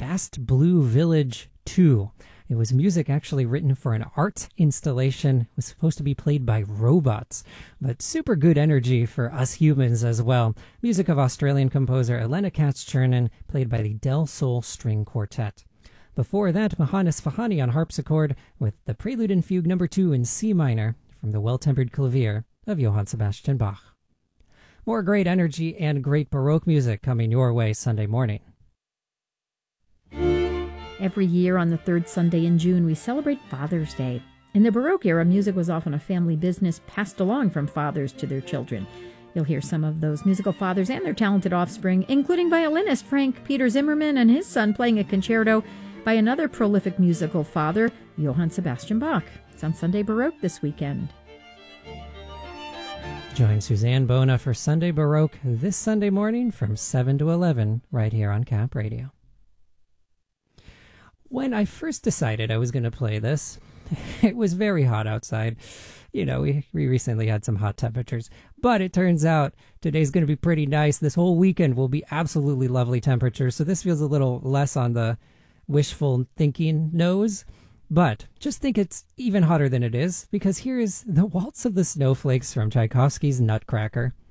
Vast Blue Village 2. It was music actually written for an art installation. It was supposed to be played by robots, but super good energy for us humans as well. Music of Australian composer Elena Katz-Chernin, played by the Del Sol String Quartet. Before that, Johannes Fahani on harpsichord with the Prelude and Fugue No. 2 in C minor from the Well-Tempered Clavier of Johann Sebastian Bach. More great energy and great Baroque music coming your way Sunday morning. Every year on the third Sunday in June, we celebrate Father's Day. In the Baroque era, music was often a family business passed along from fathers to their children. You'll hear some of those musical fathers and their talented offspring, including violinist Frank Peter Zimmermann and his son playing a concerto by another prolific musical father, Johann Sebastian Bach. It's on Sunday Baroque this weekend. Join Suzanne Bona for Sunday Baroque this Sunday morning from 7 to 11 right here on Cap Radio. When I first decided I was going to play this, it was very hot outside. You know, we recently had some hot temperatures, but it turns out today's going to be pretty nice. This whole weekend will be absolutely lovely temperatures, so this feels a little less on the wishful thinking nose. But just think it's even hotter than it is, because here is the Waltz of the Snowflakes from Tchaikovsky's Nutcracker.